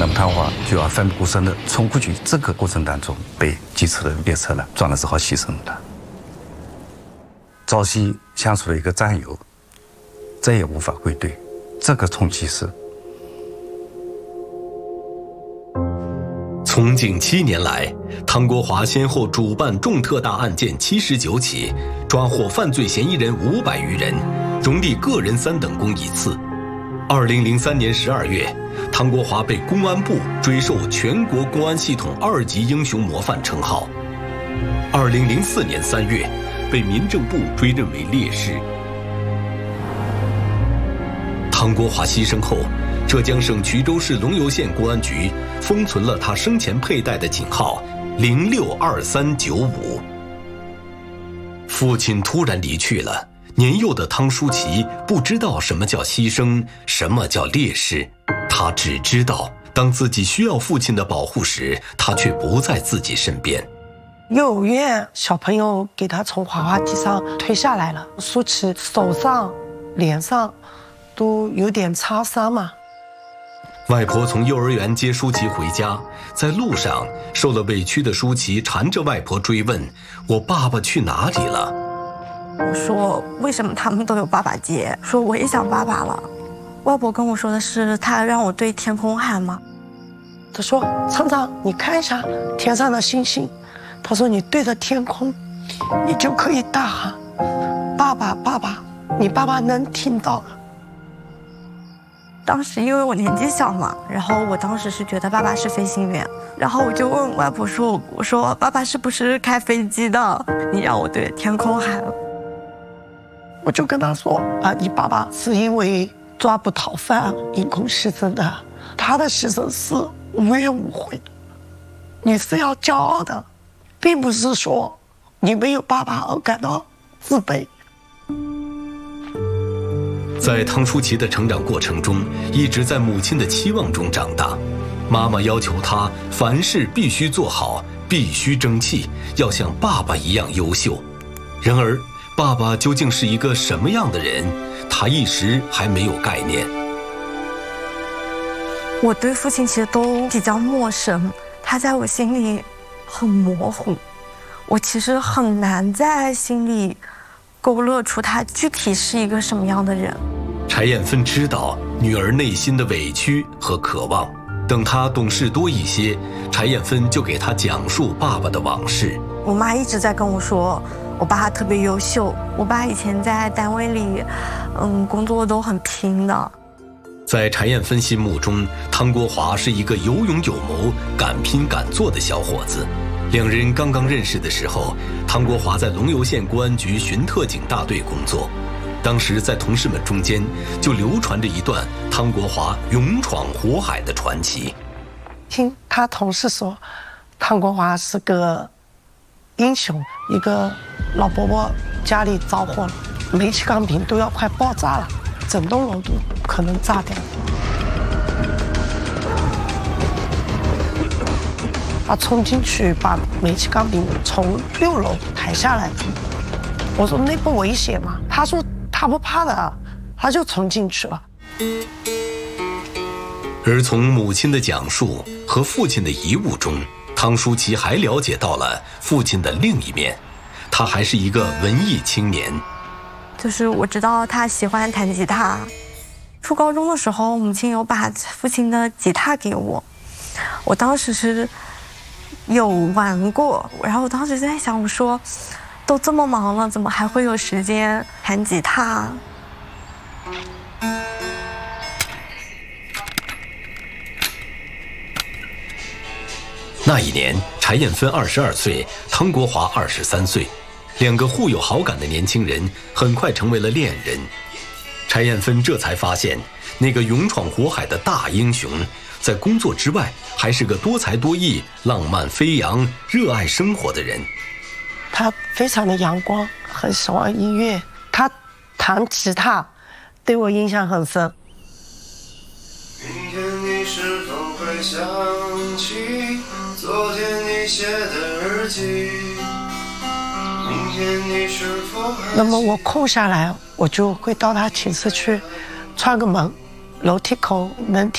那么汤华就要奋不顾身地冲过去，这个过程当中被机车的列车呢撞了之后牺牲了。朝夕相处的一个战友，再也无法归队，这个冲击是。 从警7年来，汤国华先后主办重特大案件79起，抓获犯罪嫌疑人500余人，荣立个人3等功1次。2003年12月，汤国华被公安部追授全国公安系统2级英雄模范称号。2004年3月，被民政部追认为烈士。汤国华牺牲后，浙江省衢州市龙游县公安局封存了他生前佩戴的警号062395。父亲突然离去了，年幼的汤舒琪不知道什么叫牺牲，什么叫烈士，他只知道当自己需要父亲的保护时，他却不在自己身边。 幼儿园小朋友给他从滑滑梯上推下来了，舒淇手上、脸上都有点擦伤嘛。 外婆从幼儿园接舒淇回家，在路上受了委屈的舒淇缠着外婆追问：“我爸爸去哪里了？” 我说：“为什么他们都有爸爸接？”说我也想爸爸了。外婆跟我说的是，她让我对天空喊嘛。 她说：“厂长，你看一下天上的星星。”她说：“你对着天空，你就可以大喊‘爸爸，爸爸’，你爸爸能听到的。” 当时因为我年纪小嘛，然后我当时是觉得爸爸是飞行员，然后我就问外婆说：“我说爸爸是不是开飞机的？你让我对着天空喊。” 我就跟他说：“啊，你爸爸是因为抓捕逃犯因公牺牲的，他的牺牲是无怨无悔的，你是要骄傲的，并不是说你没有爸爸而感到自卑。” 在汤舒琪的成长过程中，一直在母亲的期望中长大。妈妈要求她凡事必须做好，必须争气，要像爸爸一样优秀。然而，爸爸究竟是一个什么样的人，她一时还没有概念。 我对父亲其实都比较陌生，他在我心里很模糊，我其实很难在心里勾勒出他具体是一个什么样的人。 柴艳芬知道女儿内心的委屈和渴望，等她懂事多一些，柴艳芬就给她讲述爸爸的往事。 我妈一直在跟我说，我爸特别优秀，我爸以前在单位里，工作都很拼的。 在柴艳芬心目中，汤国华是一个有勇有谋、敢拼敢做的小伙子。两人刚刚认识的时候，汤国华在龙游县公安局巡特警大队工作。当时在同事们中间就流传着一段汤国华勇闯火海的传奇。 听他同事说，汤国华是个英雄。一个老伯伯家里着火了，煤气钢瓶都要快爆炸了，整栋楼都可能炸掉。他冲进去把煤气钢瓶从6楼抬下来。我说那不危险吗？他说他不怕的，他就冲进去了。 而从母亲的讲述和父亲的遗物中，汤舒琪还了解到了父亲的另一面，他还是一个文艺青年。 就是我知道他喜欢弹吉他，初高中的时候，母亲有把父亲的吉他给我，我当时是有玩过，然后我当时在想，我说都这么忙了，怎么还会有时间弹吉他？ 那一年，柴艳芬22岁，汤国华23岁，两个互有好感的年轻人很快成为了恋人。柴艳芬这才发现，那个勇闯火海的大英雄，在工作之外还是个多才多艺、浪漫飞扬、热爱生活的人。 他非常的阳光，很喜欢音乐，他弹吉他对我印象很深。 明天你是否会想起昨天你写的日记？明天你是否还…… 那么我空下来，我就会到他寝室去，串个门，楼梯口能听